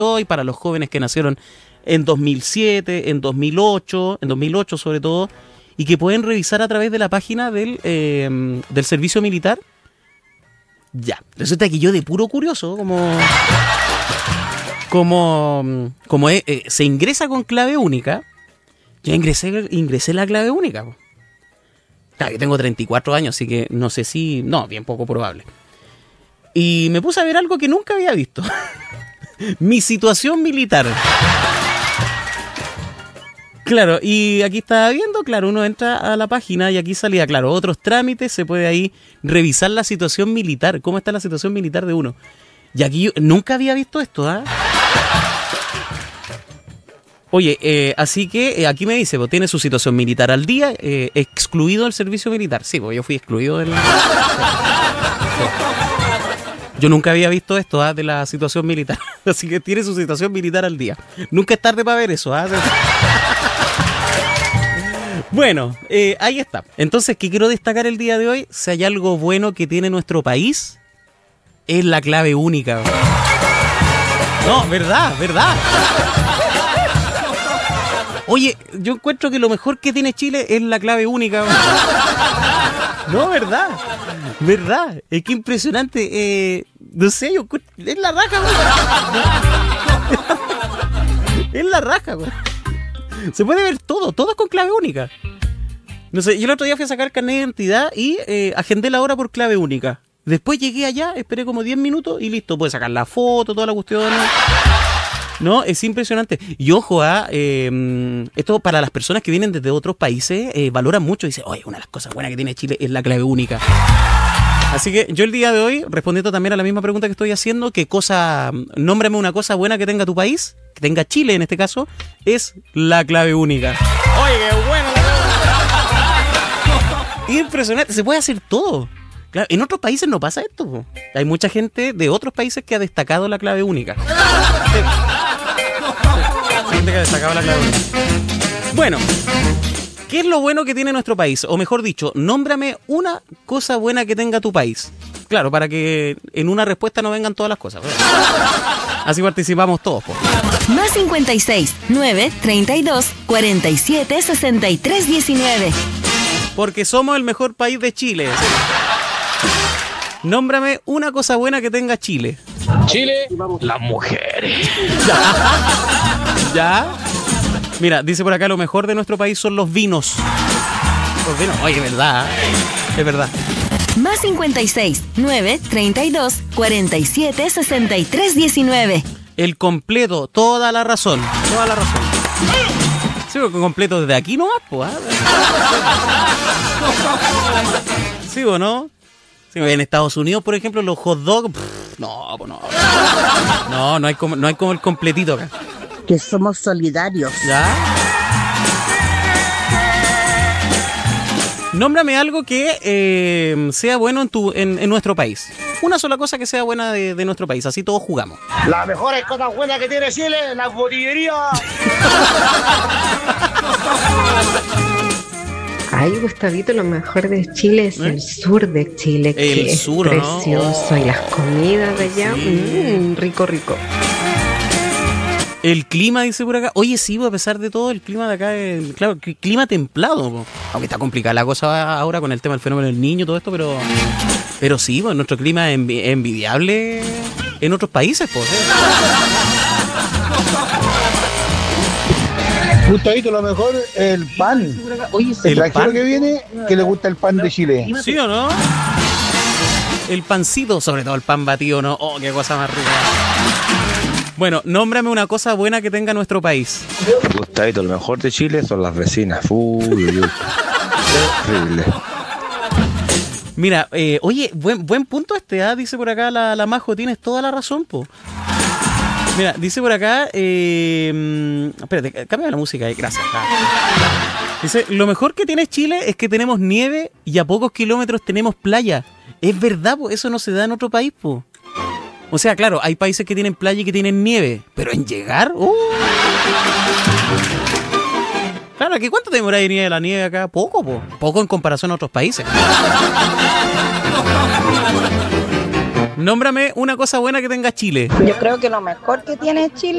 hoy, para los jóvenes que nacieron en 2007, en 2008 sobre todo, y que pueden revisar a través de la página del servicio militar. Ya, resulta que yo de puro curioso, se ingresa con clave única, yo ingresé la clave única. Claro, yo tengo 34 años, así que no sé si... No, bien poco probable. Y me puse a ver algo que nunca había visto. Mi situación militar. Claro, y aquí estaba viendo, claro, uno entra a la página y aquí salía, claro, otros trámites, se puede ahí revisar la situación militar, cómo está la situación militar de uno. Y aquí yo nunca había visto esto, ¿ah? Oye, así que aquí me dice, pues tiene su situación militar al día, excluido del servicio militar. Sí, pues yo fui excluido del... Yo nunca había visto esto de la situación militar, así que tiene su situación militar al día. Nunca es tarde para ver eso. Bueno, ahí está. Entonces, ¿qué quiero destacar el día de hoy? Si hay algo bueno que tiene nuestro país, es la clave única. No, verdad. Oye, yo encuentro que lo mejor que tiene Chile es la clave única. No, verdad. Es que impresionante. No sé, es la raja, güey. Es la raja, güey. Se puede ver todo es con clave única. No sé, yo el otro día fui a sacar carnet de identidad y agendé la hora por clave única. Después llegué allá, esperé como 10 minutos y listo, pude sacar la foto, toda la cuestión. No, es impresionante. Y ojo, esto para las personas que vienen desde otros países, valoran mucho. Dicen, oye, una de las cosas buenas que tiene Chile es la clave única. Así que yo el día de hoy, respondiendo también a la misma pregunta que estoy haciendo, nómbrame una cosa buena que tenga tu país, que tenga Chile en este caso, es la clave única. Oye, qué bueno. Impresionante, se puede hacer todo. Claro, en otros países no pasa esto, po. Hay mucha gente de otros países que ha destacado la clave única. Gente que ha destacado la clave única. Bueno, ¿qué es lo bueno que tiene nuestro país? O mejor dicho, nómbrame una cosa buena que tenga tu país. Claro, para que en una respuesta no vengan todas las cosas. Así participamos todos, po. Más 56 9 32 47 63 19. Porque somos el mejor país de Chile. Nómbrame una cosa buena que tenga Chile. Chile, las mujeres. ¿Ya? Mira, dice por acá, lo mejor de nuestro país son los vinos. Los vinos, oye, es verdad. Más 56 9 32 47 63 19. El completo, toda la razón. Sí, porque completo desde aquí nomás, pues. ¿Sí o no? Sí, en Estados Unidos, por ejemplo, los hot dogs, no hay como el completito acá. Que somos solidarios. ¿Ya? Nómbrame algo que sea bueno en nuestro país. Una sola cosa que sea buena de nuestro país, así todos jugamos. Las mejores cosas buenas que tiene Chile, la botillería. Ay, Gustavito, lo mejor de Chile es el sur de Chile, que es precioso, ¿no? Y las comidas de allá, sí. Rico. El clima, dice por acá. Oye, sí, a pesar de todo, el clima de acá es, claro, clima templado. Aunque está complicada la cosa ahora con el tema del fenómeno del Niño y todo esto, pero sí, pues, nuestro clima es envidiable en otros países, pues. Gustavito, lo mejor el pan. Oye, el extranjero que viene, que le gusta el pan de Chile. ¿Sí o no? El pancito, sobre todo el pan batido, ¿no? Oh, qué cosa más rica. Bueno, nómbrame una cosa buena que tenga nuestro país. Gustavito, lo mejor de Chile son las vecinas. Terrible. Mira, oye, buen punto dice por acá la Majo, tienes toda la razón, po. Mira, dice por acá, espérate, cambia la música, gracias. Dice, lo mejor que tiene Chile es que tenemos nieve y a pocos kilómetros tenemos playa. Es verdad, po, eso no se da en otro país, po. O sea, claro, hay países que tienen playa y que tienen nieve, pero en llegar, Claro, ¿qué cuánto demora de nieve la nieve acá? Poco, poco en comparación a otros países. Nómbrame una cosa buena que tenga Chile. Yo creo que lo mejor que tiene Chile